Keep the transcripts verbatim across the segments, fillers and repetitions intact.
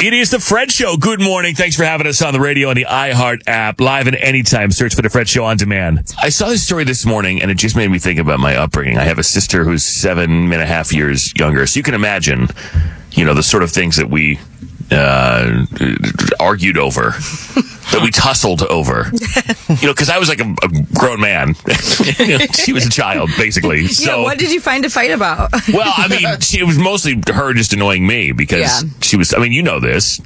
It is the Fred Show. Good morning. Thanks for having us on the radio and the iHeart app. Live and anytime. Search for the Fred Show on demand. I saw this story this morning, and it just made me think about my upbringing. I have a sister who's seven and a half years younger. So you can imagine, you know, the sort of things that we uh, argued over. That we tussled over, you know, because I was like a, a grown man. She was a child, basically. So, yeah, what did you find to fight about? Well, I mean, she, it was mostly her just annoying me because yeah. she was, I mean, you know this.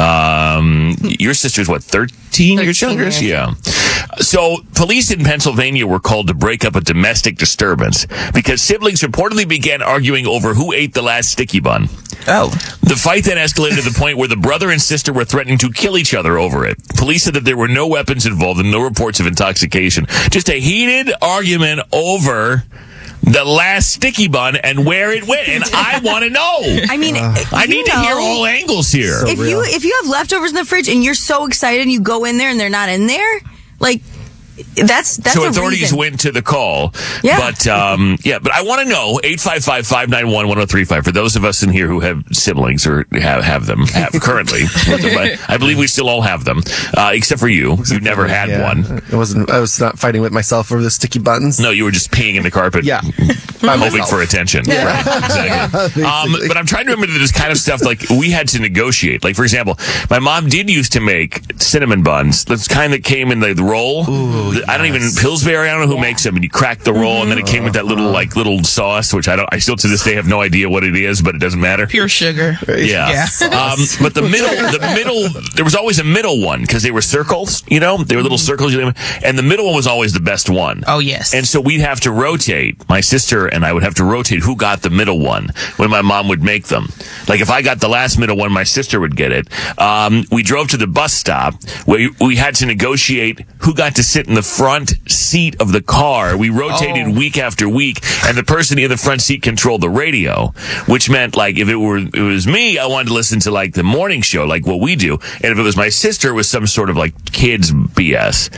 Um, your sister's what, thirteen years younger? Years. Yeah. So police in Pennsylvania were called to break up a domestic disturbance because siblings reportedly began arguing over who ate the last sticky bun. Oh. The fight then escalated to the point where the brother and sister were threatening to kill each other over it. Police said that there were no weapons involved and no reports of intoxication. Just a heated argument over the last sticky bun and where it went, and I want to know. I mean, uh, I need know, to hear all angles here. So if real. you if you have leftovers in the fridge and you're so excited and you go in there and they're not in there, like that's that's so a authorities reason. went to the call. Yeah, but um, yeah, but I want to know eight five five, five nine one, one zero three five for those of us in here who have siblings or have have them have currently. I believe we still all have them, uh, except for you. You never had yeah. one. I wasn't. I was not fighting with myself over the sticky buttons. No, you were just peeing in the carpet. Yeah, hoping for attention. Yeah. Right, exactly. um, but I'm trying to remember this kind of stuff. Like we had to negotiate. Like for example, my mom did used to make cinnamon buns. That's kind that came in the, the roll. Ooh, I don't even. Pillsbury, I don't know who yeah. makes them, and you crack the roll, and then it came with that little like little sauce, which I don't, I still to this day have no idea what it is, but it doesn't matter. Pure sugar. Yeah. yeah. Um, but the middle, the middle, there was always a middle one because they were circles, you know, they were little circles, and the middle one was always the best one. Oh yes. And so we'd have to rotate. My sister and I would have to rotate who got the middle one when my mom would make them. Like if I got the last middle one, my sister would get it. Um, we drove to the bus stop where we had to negotiate who got to sit in the front seat of the car. We rotated oh. week after week, and the person in the front seat controlled the radio, which meant like if it were it was me, I wanted to listen to like the morning show, like what we do, and if it was my sister, it was some sort of like kids B S,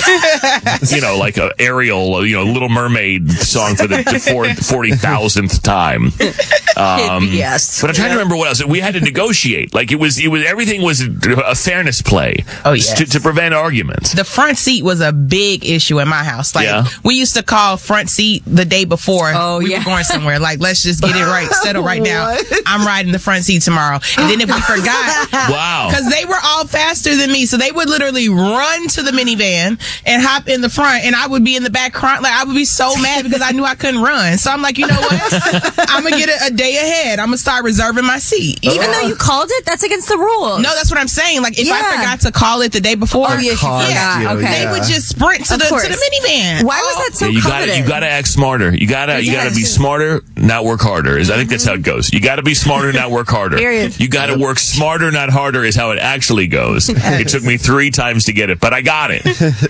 you know, like a Ariel, you know, Little Mermaid song for the, the forty thousandth time. Um, yes, but I'm trying yeah. to remember what else we had to negotiate. Like it was, it was everything was a fairness play. Oh yes. to, to prevent arguments. The front seat was a big issue in my house. Like yeah. we used to call front seat the day before oh, we yeah. were going somewhere. Like let's just get it right, settle right now. I'm riding the front seat tomorrow. And then if we forgot, wow, because they were all faster than me, so they would literally run to the minivan and hop in the front, and I would be in the back crying. Like I would be so mad because I knew I couldn't run. So I'm like, you know what? I'm gonna get it a day ahead. I'm gonna start reserving my seat. Even though you called it, that's against the rules. No, that's what I'm saying. Like if yeah. I forgot to call it the day before, oh yes, you forgot. Yeah, okay, they yeah. would just sprint to of the course. to the minivan. Why was that so yeah, you coveted? gotta you gotta act smarter. You gotta you yes. gotta be smarter, not work harder. Is I think that's how it goes. You gotta be smarter, not work harder. Period. You gotta work smarter, not harder is how it actually goes. Yes. It took me three times to get it, but I got it.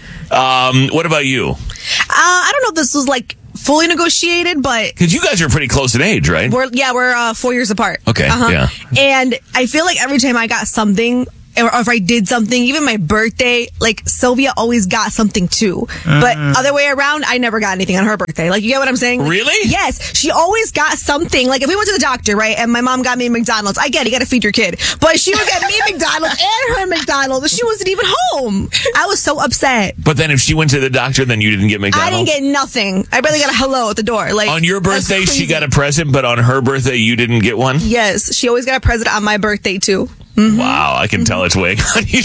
Um, what about you? Uh, I don't know if this was like fully negotiated, but because you guys are pretty close in age, right? We're yeah, we're uh, four years apart. Okay, uh-huh. yeah. And I feel like every time I got something, or if I did something, even my birthday, like Sylvia always got something too. Mm. But other way around, I never got anything on her birthday. Like, you get what I'm saying? Like, really? Yes. She always got something. Like, if we went to the doctor, right, and my mom got me McDonald's, I get it, you gotta feed your kid. But she would get me McDonald's and her McDonald's. She wasn't even home. I was so upset. But then if she went to the doctor, then you didn't get McDonald's? I didn't get nothing. I barely got a hello at the door. Like, on your birthday, she got a present, but on her birthday, you didn't get one? Yes. She always got a present on my birthday, too. Mm-hmm. Wow, I can tell it's weighing on you.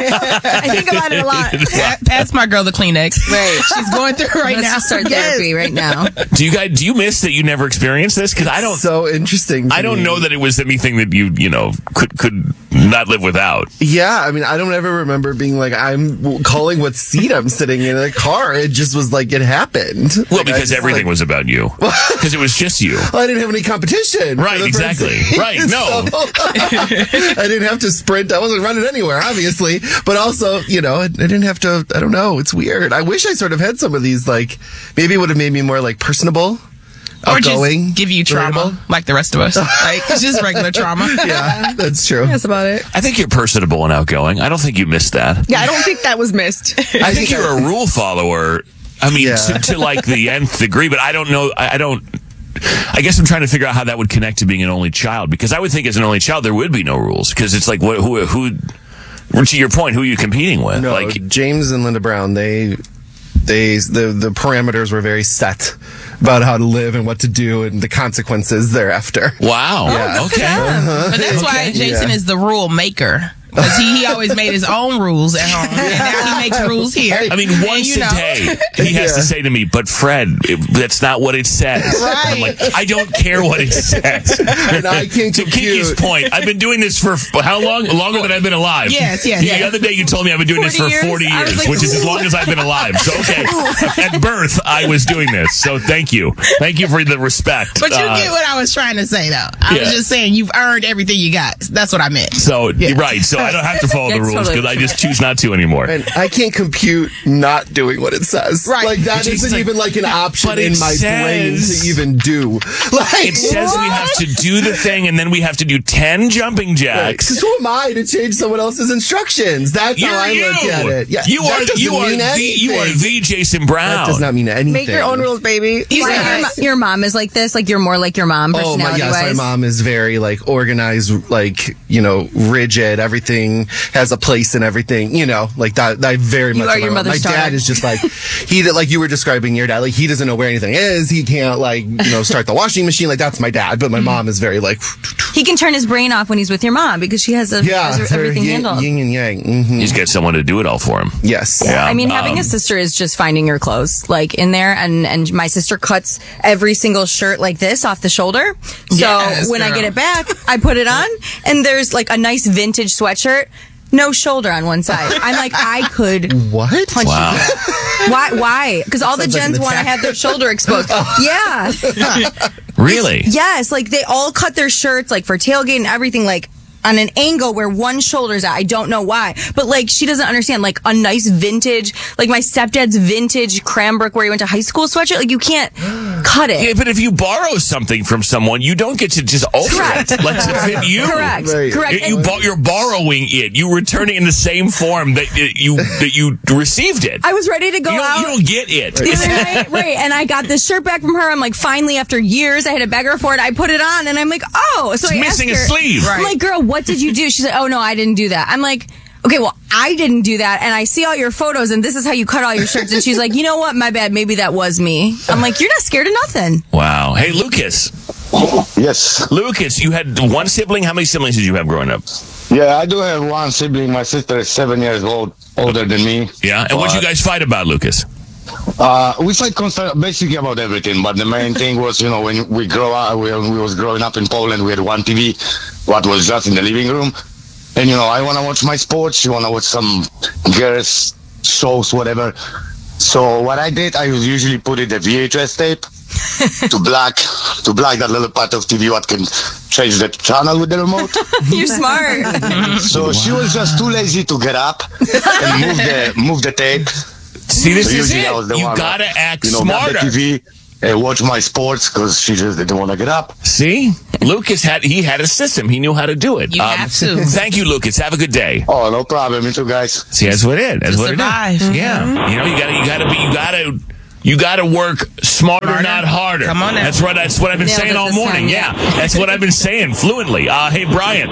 I think about it a lot. Pass my girl the Kleenex. Right. She's going through right Let's now. Start therapy yes. right now. Do you guys, do you miss that you never experienced this? Because I don't. So interesting. I don't me. know that it was anything that you, you know, could could not live without. Yeah, I mean, I don't ever remember being like, I'm calling what seat I'm sitting in a car. It just was like, it happened. Well, like, because everything like, was about you. Because it was just you. Well, I didn't have any competition. Right, exactly. Right, no. So, I didn't have to sprint. I wasn't running anywhere, obviously. But also, you know, I, I didn't have to, I don't know. It's weird. I wish I sort of had some of these, like, maybe it would have made me more, like, personable. Or outgoing, just give you trauma, relatable. Like the rest of us. Like, it's just regular trauma. Yeah, that's true. That's about it. I think you're personable and outgoing. I don't think you missed that. Yeah, I don't think that was missed. I think you're a rule follower. I mean, Yeah. to, to like the nth degree, but I don't know. I, I don't. I guess I'm trying to figure out how that would connect to being an only child, because I would think as an only child there would be no rules, because it's like what who who. To your point, who are you competing with? No, like James and Linda Brown, they, they, the, the parameters were very set about how to live and what to do and the consequences thereafter. Wow. Yeah. Okay. But that's why Jason Yeah. is the rule maker. Because he, he always made his own rules at home. And now he makes rules here. I mean, And, once you a know, day, he has to Yeah. say to me, but Fred, it, that's not what it says. Right. I'm like, I don't care what it says. And I can't To Kiki's compute. point, I've been doing this for how long? Longer than I've been alive. Yes, yes, The yes. other day you told me I've been doing this for forty years? forty I was years, like, which is as long as I've been alive. So, okay. At birth, I was doing this. So, thank you. Thank you for the respect. But you Uh, get what I was trying to say, though. I yeah. was just saying you've earned everything you got. That's what I meant. So, you're right. So, I don't have to follow the That's rules totally because I just choose not to anymore. And I can't compute not doing what it says. Right. Like, that But it's isn't like- even like an option but in it my brain says- to even do. Like, It says we have to do the thing, and then we have to do ten jumping jacks. Because who am I to change someone else's instructions? That's You're how I you. look at it. Yeah, you that are doesn't you are mean the you are anything. the Jason Brown. That does not mean anything. Make your own rules, baby. You Why, said- your, mo- your mom is like this? Like you're more like your mom Oh my personality yes, my wise? mom is very like organized, like you know, rigid. Everything has a place and everything. You know, like that. I very You much. are am your my mom. mother's My daughter. dad is just like he did, like you were describing your dad. Like he doesn't know where anything is. He can't like you know start the washing machine. Like that's my dad. But my mom is very like He can turn his brain off when he's with your mom because she has, a, yeah, has they're everything yin, handled. yin and yang. hmm He's got someone to do it all for him. Yes. Yeah. I mean, having Um, a sister is just finding your clothes, like in there, and and my sister cuts every single shirt like this off the shoulder. So Yes, when I girl. get it back, I put it on, and there's like a nice vintage sweatshirt, no shoulder on one side. I'm like, I could What? punch Wow. you. Why? Why? Because all the Sounds like an gens want to attack. have their shoulder exposed. Yeah. Really? Yes, like they all cut their shirts like for tailgate and everything like on an angle where one shoulder's at. I don't know why. But like she doesn't understand like a nice vintage, like my stepdad's vintage Cranbrook where he went to high school sweatshirt, like you can't cut it. Yeah, but if you borrow something from someone, you don't get to just alter Correct. it. Let it fit you. Correct. Right. Correct. You, you And- bo- you're borrowing it. You return it in the same form that uh, you that you received it. I was ready to go you, don't, out. you don't get it. the other night, right, and I got this shirt back from her. I'm like, finally, after years, I had to beg her for it. I put it on, and I'm like, oh, so It's I missing a asked her, sleeve. I'm like, girl, what did you do? She's like, oh no, I didn't do that. I'm like, okay, well, I didn't do that, and I see all your photos, and this is how you cut all your shirts. And she's like, you know what? My bad. Maybe that was me. I'm like, you're not scared of nothing. Wow. Hey, Lucas. Yes. Lucas, you had one sibling. How many siblings did you have growing up? Yeah, I do have one sibling. My sister is seven years old, older than me. Yeah. And what'd you But, guys fight about, Lucas? Uh, we fight constant, basically about everything. But the main thing was, you know, when we grow up, we, we was growing up in Poland, we had one T V, what was just in the living room. And, you know, I want to watch my sports. She want to watch some girls shows, whatever. So what I did, I usually put it a V H S tape to black, to black that little part of T V what can change the channel with the remote. You're smart. So she was just too lazy to get up and move the move the tape. See, this So is usually I was it. the You one, gotta act you know, grab smarter. the T V, uh, watch my sports because she just didn't want to get up. See, Lucas had he had a system. He knew how to do it. You have to. Thank you, Lucas. Have a good day. Oh, no problem. You too, guys. See, that's what it is. That's To what survive. it is. Yeah, you know, you gotta, you gotta be, you gotta, you gotta work smarter, Smarter? not harder. Come on now. That's what that's what I've been Nailed saying it all this morning. time, Yeah, yeah. that's what I've been saying fluently. Uh, hey, Brian,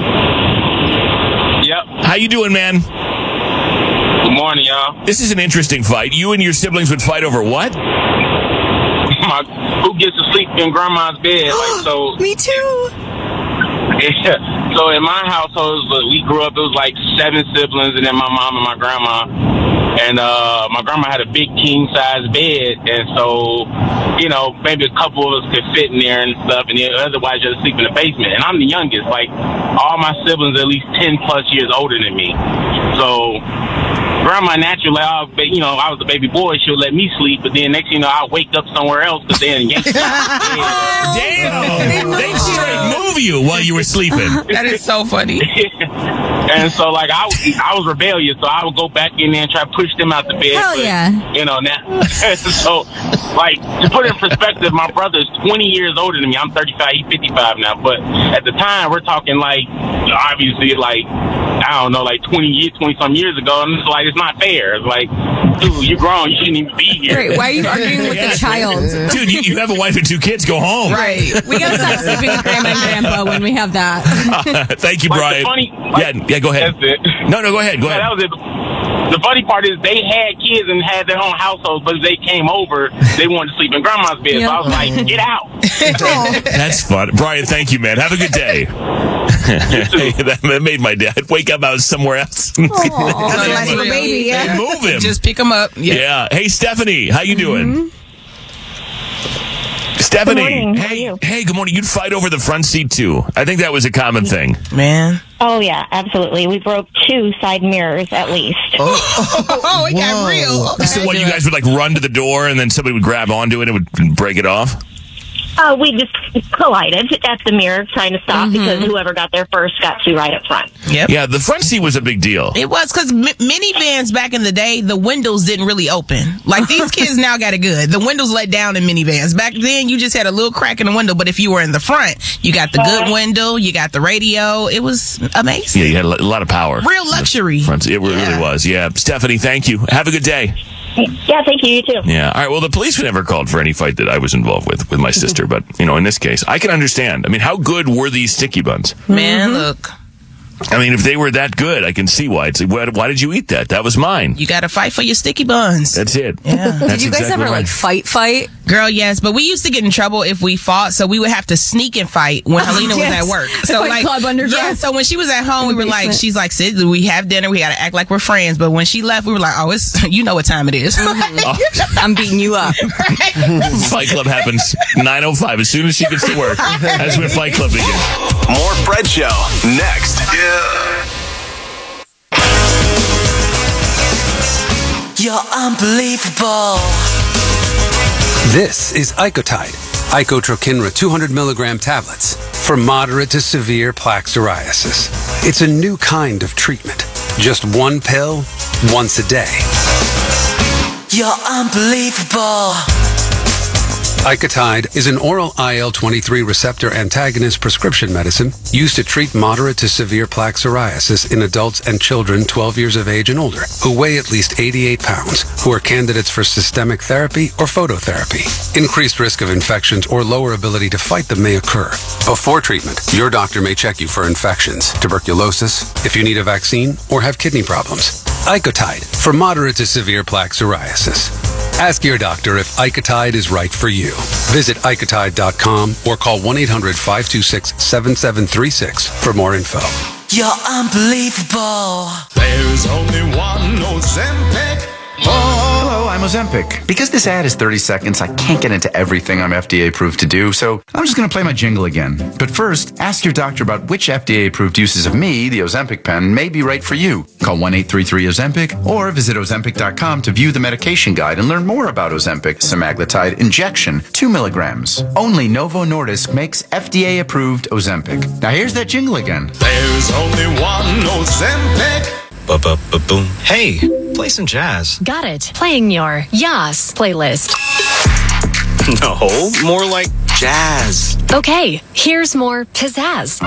Yep. how you doing, man? Good morning, y'all. This is an interesting fight. You and your siblings would fight over what? My, who gets to sleep in grandma's bed? Like so. Me too. Yeah. So in my household, we grew up. It was like seven siblings, and then my mom and my grandma. And uh, my grandma had a big king size bed, and so you know maybe a couple of us could fit in there and stuff, and then otherwise just sleep in the basement. And I'm the youngest. Like all my siblings, are at least ten plus years older than me. So grandma naturally, I, you know, I was a baby boy. She'll let me sleep, but then next thing you know, I'll wake up somewhere else because then yank me out of the bed. Damn, they straight move you while you were sleeping. That is so funny. And so, like, I, I was rebellious, so I would go back in there and try to push them out the bed. Hell but, yeah. You know, now, so, like, to put it in perspective, my brother's twenty years older than me. I'm thirty-five, he's fifty-five now. But at the time, we're talking, like, obviously, like, I don't know, like twenty years, twenty some years ago. And it's like, it's not fair. It's like, dude, you're grown. You shouldn't even be here. Right, why are you arguing with the child? Dude, you, you have a wife and two kids. Go home. Right. We gotta stop sleeping with grandma and grandpa when we have that. Uh, thank you, Like, Brian. the funny- yeah, yeah, go ahead. That's it. No, no, go ahead. Go Yeah, ahead. that was it. The funny part is they had kids and had their own households, but they came over, they wanted to sleep in grandma's bed. So I was like, get out. That's fun. Brian, thank you, man. Have a good day. Hey, that that made my day. I'd wake up, I was somewhere else. That's nice for a baby, yeah. Move him. Just pick them up. Yeah. Yeah. Hey, Stephanie, how you doing? Stephanie. Good morning. How are Hey, you? hey, good morning. You'd fight over the front seat too. I think that was a common thing. Man. Oh, yeah, absolutely. We broke two side mirrors at least. Oh, it got real. Okay. So what, you guys would like run to the door and then somebody would grab onto it and would break it off? Uh, we just collided at the mirror trying to stop because whoever got there first got to right up front. Yep. Yeah, the front seat was a big deal. It was because mi- minivans back in the day, the windows didn't really open. Like these kids now got it good. The windows let down in minivans. Back then, you just had a little crack in the window. But if you were in the front, you got the good window, you got the radio. It was amazing. Yeah, you had a lo- a lot of power. Real luxury. Front seat. It really Yeah. was. Yeah. Stephanie, thank you. Have a good day. Yeah, thank you. You too. Yeah. All right. Well, the police never called for any fight that I was involved with with my sister, but you know, in this case, I can understand. I mean, how good were these sticky buns? Man, look, I mean, if they were that good, I can see why. It's like, why, why did you eat that? That was mine. you got to fight for your sticky buns. That's it. Yeah. That's Did you guys exactly ever right. like fight fight? Girl, yes, but we used to get in trouble if we fought, so we would have to sneak and fight when Helena Yes. was at work. The So Fight like, Club underground. yeah. So when she was at home, we were like, basement. she's like, Sid, we have dinner. We got to act like we're friends. But when she left, we were like, oh, it's you know what time it is. I'm beating you up. Fight Club happens nine oh five. As soon as she gets to work, that's when Fight Club begins. More Fred Show next. You're unbelievable. This is Icotide, Icotrokinra two hundred milligram tablets for moderate to severe plaque psoriasis. It's a new kind of treatment. Just one pill, once a day. You're unbelievable. Icotide is an oral I L twenty-three receptor antagonist prescription medicine used to treat moderate to severe plaque psoriasis in adults and children twelve years of age and older who weigh at least eighty-eight pounds, who are candidates for systemic therapy or phototherapy. Increased risk of infections or lower ability to fight them may occur. Before treatment, your doctor may check you for infections, tuberculosis, if you need a vaccine, or have kidney problems. Icotide for moderate to severe plaque psoriasis. Ask your doctor if Icotide is right for you. Visit Icotide dot com or call one eight hundred five two six seven seven three six for more info. You're unbelievable. There's only one Ozempic. Hello, I'm Ozempic. Because this ad is thirty seconds, I can't get into everything I'm F D A approved to do, so I'm just going to play my jingle again. But first, ask your doctor about which F D A approved uses of me, the Ozempic pen, may be right for you. Call one eight three three Ozempic or visit Ozempic dot com to view the medication guide and learn more about Ozempic semaglutide injection, two milligrams. Only Novo Nordisk makes F D A approved Ozempic. Now here's that jingle again. There's only one Ozempic. Ba-ba-ba-boom. Hey, play some jazz. Got it. Playing your Yas playlist. No, more like jazz. Okay, here's more pizzazz.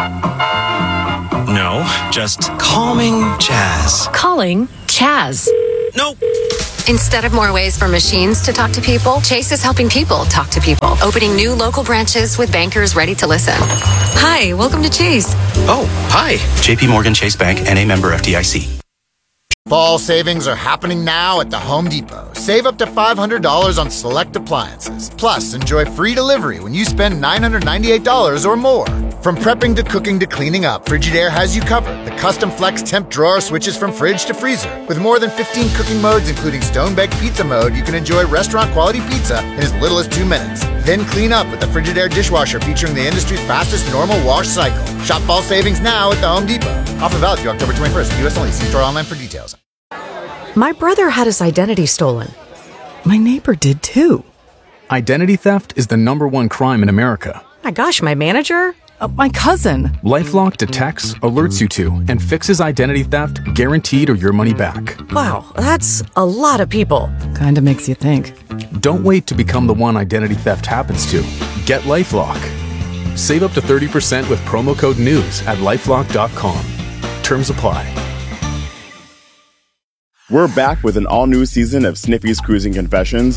No, just calming jazz. Calling Chaz. Nope. Instead of more ways for machines to talk to people, Chase is helping people talk to people, opening new local branches with bankers ready to listen. Hi, welcome to Chase. Oh, hi. J P Morgan Chase Bank, N A member F D I C. Fall savings are happening now at the Home Depot. Save up to five hundred dollars on select appliances. Plus, enjoy free delivery when you spend nine hundred ninety-eight dollars or more. From prepping to cooking to cleaning up, Frigidaire has you covered. The custom flex temp drawer switches from fridge to freezer. With more than fifteen cooking modes, including stone-baked pizza mode, you can enjoy restaurant-quality pizza in as little as two minutes. Then clean up with the Frigidaire dishwasher featuring the industry's fastest normal wash cycle. Shop fall savings now at the Home Depot. Offer valid through October twenty-first. U S only. See store online for details. My brother had his identity stolen. My neighbor did too. Identity theft is the number one crime in America. My gosh, my manager? Uh, my cousin. LifeLock detects, alerts you to, and fixes identity theft guaranteed or your money back. Wow, that's a lot of people. Kinda makes you think. Don't wait to become the one identity theft happens to. Get LifeLock. Save up to thirty percent with promo code NEWS at lifelock dot com. Terms apply. We're back with an all-new season of Snippy's Cruising Confessions.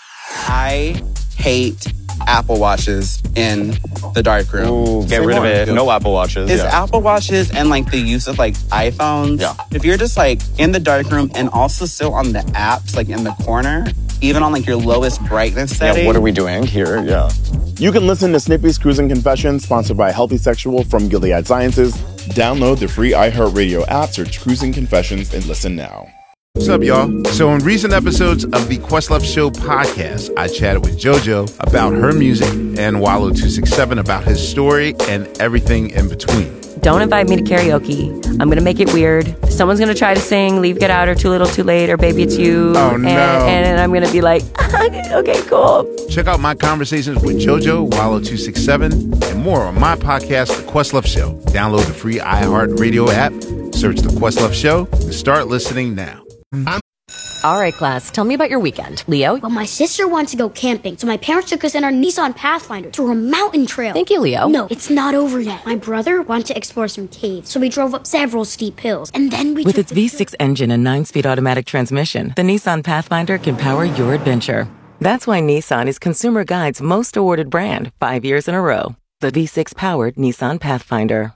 I hate Apple Watches in the darkroom. Ooh, get rid of it. No Apple Watches. It's yeah. Apple Watches and like the use of like iPhones. Yeah. If you're just like in the darkroom and also still on the apps, like in the corner, even on like your lowest brightness setting. Yeah, what are we doing here? Yeah. You can listen to Snippy's Cruising Confessions, sponsored by Healthy Sexual from Gilead Sciences. Download the free iHeartRadio app, search Cruising Confessions, and listen now. What's up, y'all? So in recent episodes of the Questlove Show podcast, I chatted with JoJo about her music and Wallow two six seven about his story and everything in between. Don't invite me to karaoke. I'm going to make it weird. Someone's going to try to sing Leave, Get Out, or Too Little, Too Late, or Baby It's You. Oh, no. And, and I'm going to be like, okay, cool. Check out my conversations with JoJo, Wallow two six seven, and more on my podcast, The Questlove Show. Download the free iHeartRadio app, search The Questlove Show, and start listening now. I'm- All right, class, tell me about your weekend. Leo? Well, my sister wanted to go camping, so my parents took us in our Nissan Pathfinder to a mountain trail. Thank you, Leo. No, it's not over yet. My brother wanted to explore some caves, so we drove up several steep hills, and then we With took its V six engine and nine-speed automatic transmission, the Nissan Pathfinder can power your adventure. That's why Nissan is Consumer Guide's most awarded brand, five years in a row. The V six-powered Nissan Pathfinder.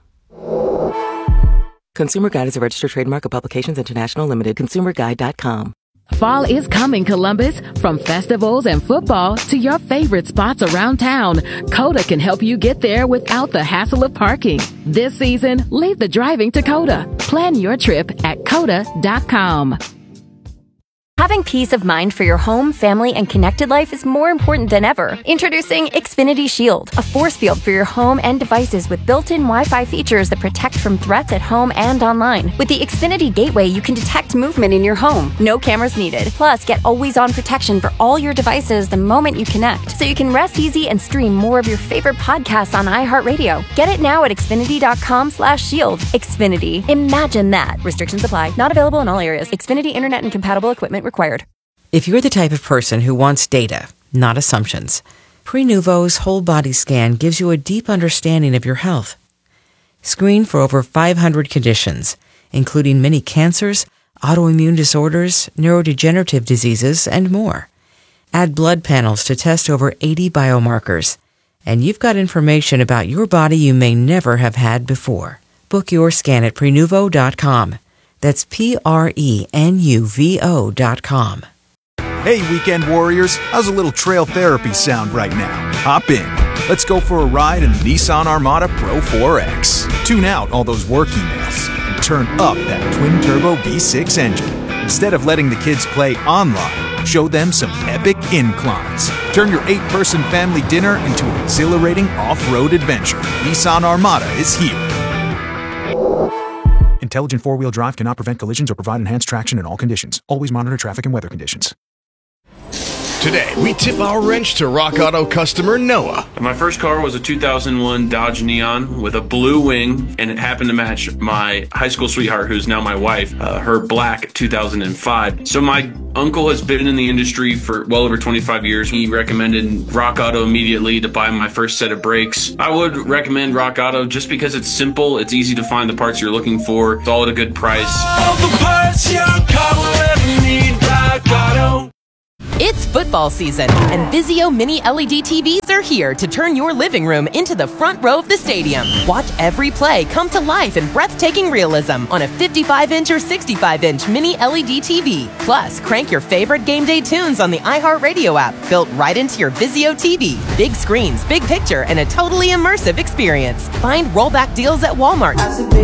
Consumer Guide is a registered trademark of Publications International Limited. consumer guide dot com. Fall is coming, Columbus. From festivals and football to your favorite spots around town, Coda can help you get there without the hassle of parking. This season, leave the driving to Coda. Plan your trip at coda dot com. Having peace of mind for your home, family, and connected life is more important than ever. Introducing Xfinity Shield, a force field for your home and devices with built-in Wi-Fi features that protect from threats at home and online. With the Xfinity Gateway, you can detect movement in your home. No cameras needed. Plus, get always-on protection for all your devices the moment you connect, so you can rest easy and stream more of your favorite podcasts on iHeartRadio. Get it now at xfinity dot com slash shield. Xfinity. Imagine that. Restrictions apply. Not available in all areas. Xfinity Internet and compatible equipment required. If you're the type of person who wants data, not assumptions, Prenuvo's whole body scan gives you a deep understanding of your health. Screen for over five hundred conditions, including many cancers, autoimmune disorders, neurodegenerative diseases, and more. Add blood panels to test over eighty biomarkers, and you've got information about your body you may never have had before. Book your scan at Prenuvo dot com. That's P R E N U V O dot com. Hey, weekend warriors, how's a little trail therapy sound right now? Hop in. Let's go for a ride in the Nissan Armada Pro four X. Tune out all those work emails and turn up that twin-turbo V six engine. Instead of letting the kids play online, show them some epic inclines. Turn your eight-person family dinner into an exhilarating off-road adventure. Nissan Armada is here. Intelligent four-wheel drive cannot prevent collisions or provide enhanced traction in all conditions. Always monitor traffic and weather conditions. Today, we tip our wrench to Rock Auto customer Noah. My first car was a two thousand one Dodge Neon with a blue wing, and it happened to match my high school sweetheart, who's now my wife, uh, her black two thousand five. So my uncle has been in the industry for well over twenty-five years. He recommended Rock Auto immediately to buy my first set of brakes. I would recommend Rock Auto just because it's simple, it's easy to find the parts you're looking for, it's all at a good price. All the parts your car will ever need, Rock Auto. It's football season, and Vizio Mini L E D T Vs are here to turn your living room into the front row of the stadium. Watch every play come to life in breathtaking realism on a fifty-five inch or sixty-five inch Mini L E D T V. Plus, crank your favorite game day tunes on the iHeartRadio app, built right into your Vizio T V. Big screens, big picture, and a totally immersive experience. Find rollback deals at Walmart.